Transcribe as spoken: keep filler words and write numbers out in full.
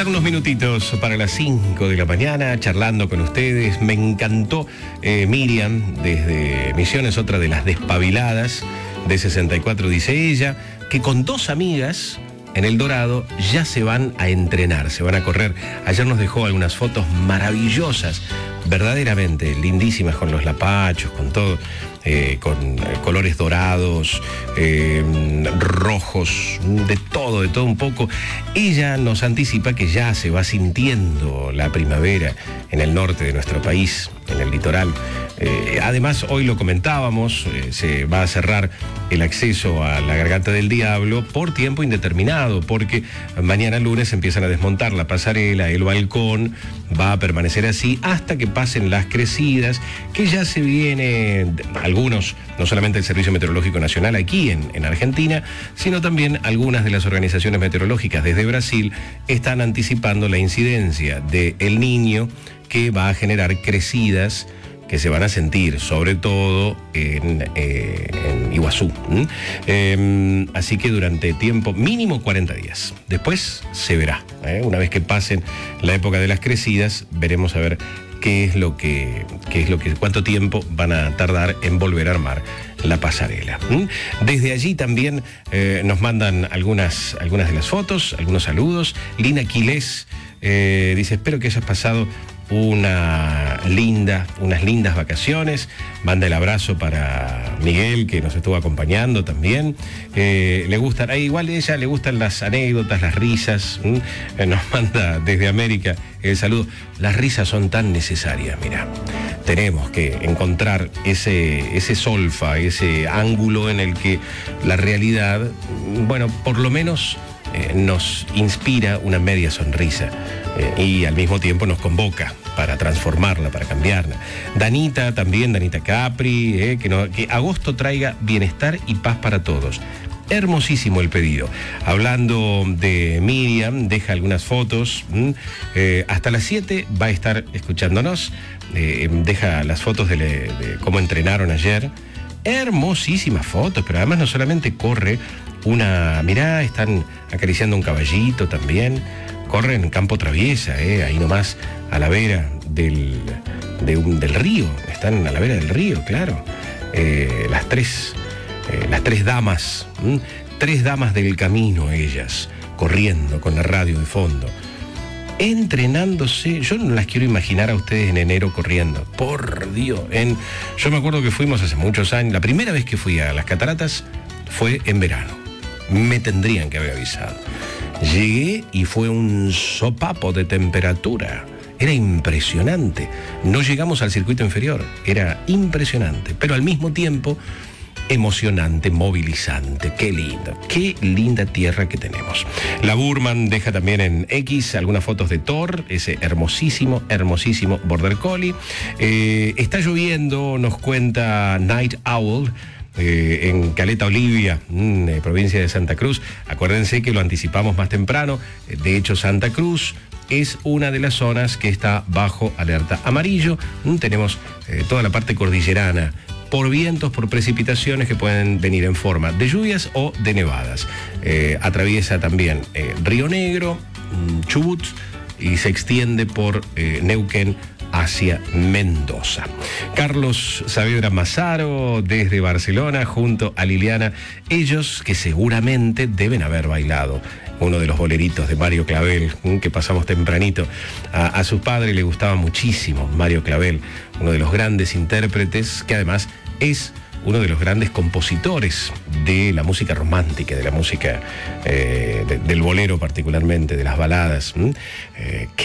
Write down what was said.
Faltan unos minutitos para las cinco de la mañana, charlando con ustedes. Me encantó eh, Miriam, desde Misiones, otra de las despabiladas de sesenta y cuatro, dice ella, que con dos amigas en El Dorado ya se van a entrenar, se van a correr. Ayer nos dejó algunas fotos maravillosas, verdaderamente lindísimas, con los lapachos, con todo, eh, con eh, colores dorados, eh, rojos, de todo, de todo un poco. Ella nos anticipa que ya se va sintiendo la primavera en el norte de nuestro país, en el litoral. Eh, además, hoy lo comentábamos, eh, se va a cerrar el acceso a la Garganta del Diablo por tiempo indeterminado, porque mañana lunes empiezan a desmontar la pasarela, el balcón va a permanecer así hasta que pasen las crecidas, que ya se viene, algunos, no solamente el Servicio Meteorológico Nacional aquí en, en Argentina, sino también algunas de las organizaciones meteorológicas desde Brasil están anticipando la incidencia de El Niño, que va a generar crecidas que se van a sentir, sobre todo en, eh, en Iguazú. ¿Mm? Eh, así que durante tiempo, mínimo cuarenta días. Después se verá. ¿eh? Una vez que pasen la época de las crecidas, veremos a ver qué es lo que, qué es lo que, cuánto tiempo van a tardar en volver a armar la pasarela. ¿Mm? Desde allí también eh, nos mandan algunas, algunas de las fotos, algunos saludos. Lina Quilés eh, dice: espero que hayas pasado una linda, unas lindas vacaciones. Manda el abrazo para Miguel, que nos estuvo acompañando también. Eh, le gustan, eh, igual a ella le gustan las anécdotas, las risas. Eh, nos manda desde América el saludo. Las risas son tan necesarias, mira. Tenemos que encontrar ese, ese solfa, ese ángulo en el que la realidad, bueno, por lo menos eh, nos inspira una media sonrisa. Eh, y al mismo tiempo nos convoca para transformarla, para cambiarla. Danita también, Danita Capri, eh, que, no, que agosto traiga bienestar y paz para todos. Hermosísimo el pedido. Hablando de Miriam, deja algunas fotos. Eh, hasta las siete va a estar escuchándonos. Eh, deja las fotos de, le, de cómo entrenaron ayer. Hermosísimas fotos, pero además no solamente corre una... Mirá, están acariciando un caballito también. Corren en campo traviesa, eh, ahí nomás, a la vera del, de un, del río. Están a la vera del río, claro. Eh, las tres, eh, las tres damas, ¿m? tres damas del camino, ellas, corriendo con la radio de fondo, entrenándose. Yo no las quiero imaginar a ustedes en enero corriendo, por Dios. En, yo me acuerdo que fuimos hace muchos años, la primera vez que fui a las cataratas fue en verano. Me tendrían que haber avisado. Llegué y fue un sopapo de temperatura. Era impresionante. No llegamos al circuito inferior. Era impresionante. Pero al mismo tiempo, emocionante, movilizante. Qué lindo. Qué linda tierra que tenemos. La Burman deja también en X algunas fotos de Thor, ese hermosísimo, hermosísimo Border Collie. Eh, está lloviendo, nos cuenta Night Owl. Eh, en Caleta Olivia, mmm, eh, provincia de Santa Cruz. Acuérdense que lo anticipamos más temprano. De hecho, Santa Cruz es una de las zonas que está bajo alerta amarillo. Mm, tenemos eh, toda la parte cordillerana por vientos, por precipitaciones que pueden venir en forma de lluvias o de nevadas. Eh, atraviesa también eh, Río Negro, mm, Chubut, y se extiende por eh, Neuquén hacia Mendoza. Carlos Saavedra Mazaro desde Barcelona junto a Liliana, ellos que seguramente deben haber bailado uno de los boleritos de Mario Clavel, que pasamos tempranito. A, a sus padres le gustaba muchísimo Mario Clavel, uno de los grandes intérpretes, que además es uno de los grandes compositores de la música romántica, de la música eh, de, del bolero particularmente, de las baladas. ¿Mm? Eh,